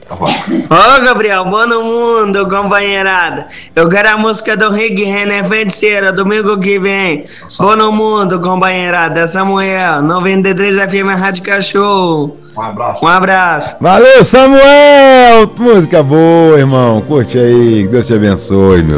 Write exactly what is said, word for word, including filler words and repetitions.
Ô, Gabriel, boa no mundo, companheirada. Eu quero a música do Rick Renner Feiticeira, domingo que vem. Boa no mundo, companheirada. Samuel, noventa e três F M Rádio Cachorro. Um abraço. Um abraço. Valeu, Samuel! Música boa, irmão. Curte aí. Que Deus te abençoe, meu.